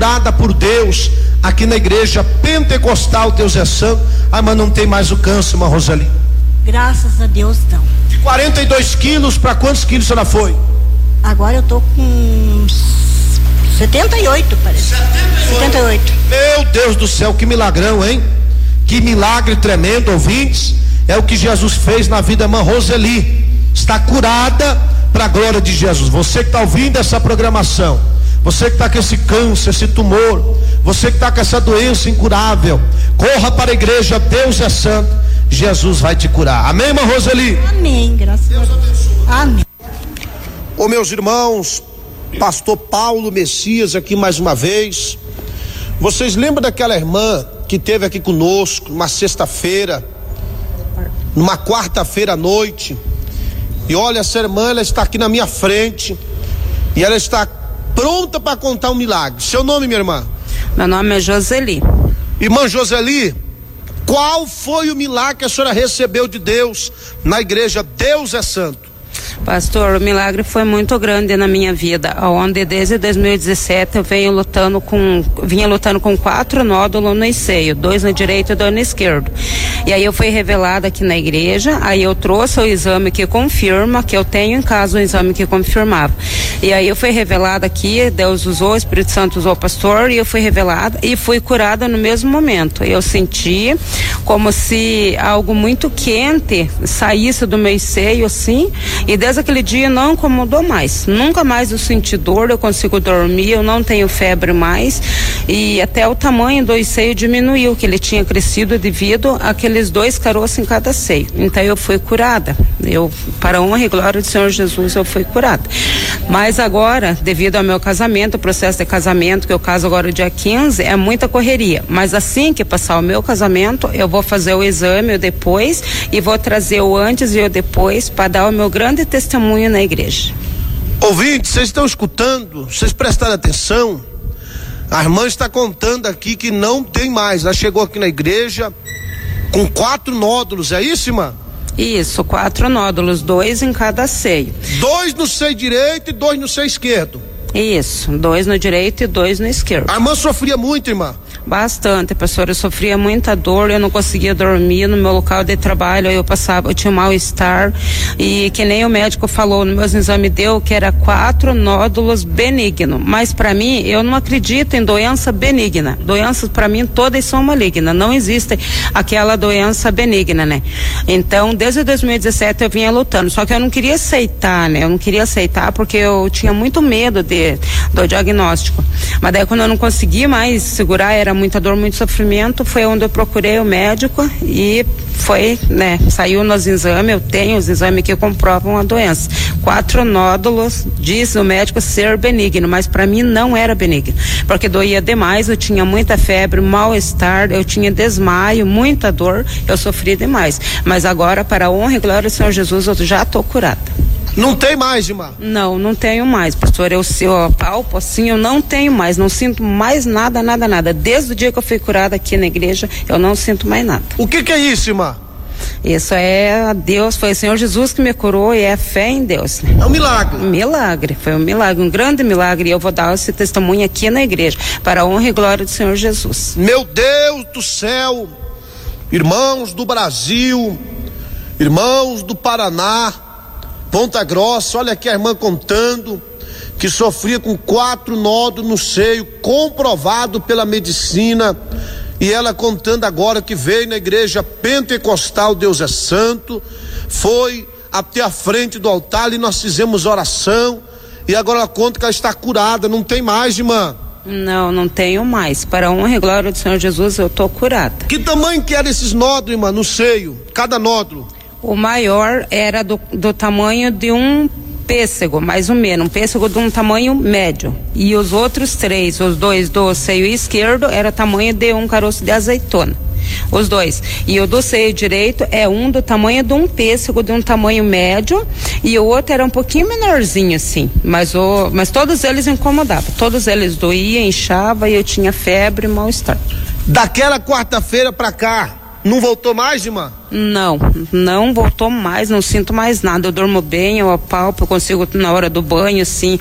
curada por Deus aqui na igreja pentecostal Deus é Santo. Mas não tem mais o câncer, irmã Roseli. Graças a Deus não. De 42 quilos, para quantos quilos a senhora foi? Agora eu tô com 78, parece. 78. Meu Deus do céu, que milagrão, hein? Que milagre tremendo, ouvintes. É o que Jesus fez na vida da irmã Roseli. Está curada para a glória de Jesus. Você que está ouvindo essa programação, você que está com esse câncer, esse tumor, você que está com essa doença incurável, corra para a igreja, Deus é santo, Jesus vai te curar. Amém, irmã Roseli? Amém, graças a Deus. Amém. Ô meus irmãos, pastor Paulo Messias aqui mais uma vez. Vocês lembram daquela irmã que esteve aqui conosco numa sexta-feira, numa quarta-feira à noite? E olha, essa irmã, ela está aqui na minha frente e ela está pronta para contar um milagre. Seu nome, minha irmã? Meu nome é Joseli. Irmã Joseli, qual foi o milagre que a senhora recebeu de Deus na igreja Deus é Santo? Pastor, o milagre foi muito grande na minha vida, onde desde 2017 eu vinha lutando com 4 nódulos no seio, 2 no direito e 2 no esquerdo. E aí eu fui revelada aqui na igreja, aí eu trouxe o exame que confirma, que eu tenho em casa um exame que confirmava. E aí eu fui revelada aqui, Deus usou, o Espírito Santo usou o pastor, e eu fui revelada e fui curada no mesmo momento. Eu senti como se algo muito quente saísse do meu seio assim, e desde aquele dia não incomodou mais. Nunca mais eu senti dor, eu consigo dormir, eu não tenho febre mais, e até o tamanho do seio diminuiu, que ele tinha crescido devido àqueles 2 caroços em cada seio. Então eu fui curada. Para a honra e glória do Senhor Jesus, eu fui curada. Mas agora, devido ao meu casamento, o processo de casamento, que eu caso agora dia 15, é muita correria. Mas assim que passar o meu casamento, eu vou fazer o exame, o depois, e vou trazer o antes e o depois para dar o meu grande testemunho na igreja. Ouvintes, vocês estão escutando? Vocês prestaram atenção? A irmã está contando aqui que não tem mais. Ela chegou aqui na igreja com 4 nódulos, é isso, irmã? Isso, 4 nódulos, 2 em cada seio. 2 no seio direito e 2 no seio esquerdo. Isso, 2 no direito e 2 no esquerdo. A irmã sofria muito, irmã? Bastante, pastor, eu sofria muita dor, eu não conseguia dormir no meu local de trabalho, eu tinha um mal-estar, e que nem o médico falou, no meus exames deu que era 4 nódulos benignos, mas para mim, eu não acredito em doença benigna. Doenças para mim todas são malignas, não existe aquela doença benigna, né? Então, desde 2017 eu vinha lutando, só que eu não queria aceitar, né? Eu não queria aceitar porque eu tinha muito medo do diagnóstico. Mas daí quando eu não consegui mais segurar, era muita dor, muito sofrimento, foi onde eu procurei o médico e foi, né, saiu nos exames, eu tenho os exames que comprovam a doença. 4 nódulos, diz o médico ser benigno, mas para mim não era benigno, porque doía demais, eu tinha muita febre, mal-estar, eu tinha desmaio, muita dor, eu sofri demais. Mas agora, para a honra e glória do Senhor Jesus, eu já estou curada. Não tem mais, irmã? Não tenho mais, pastor. Eu palpo assim, eu não tenho mais, não sinto mais nada. Desde o dia que eu fui curada aqui na igreja, eu não sinto mais nada. O que é isso, irmã? Isso é Deus, foi o Senhor Jesus que me curou, e é fé em Deus. É um milagre. Milagre, foi um milagre, um grande milagre, e eu vou dar esse testemunho aqui na igreja, para a honra e glória do Senhor Jesus. Meu Deus do céu, irmãos do Brasil, irmãos do Paraná, Ponta Grossa, olha aqui a irmã contando que sofria com 4 nódulos no seio, comprovado pela medicina, e ela contando agora que veio na igreja pentecostal Deus é Santo, foi até a frente do altar e nós fizemos oração, e agora ela conta que ela está curada. Não tem mais, irmã? Não tenho mais. Para a honra e glória do Senhor Jesus, eu estou curada. Que tamanho que eram esses nódulos, irmã, no seio? Cada nódulo? O maior era do tamanho de um pêssego, mais ou menos, um pêssego de um tamanho médio. E os outros 3, os 2 do seio esquerdo, era tamanho de um caroço de azeitona. Os 2. E o do seio direito é um do tamanho de um pêssego, de um tamanho médio, e o outro era um pouquinho menorzinho assim, mas todos eles incomodavam, todos eles doíam, inchava, e eu tinha febre e mal-estar. Daquela quarta-feira pra cá, não voltou mais, irmã? Não voltou mais, não sinto mais nada. Eu durmo bem, eu apalpo, eu consigo na hora do banho, assim,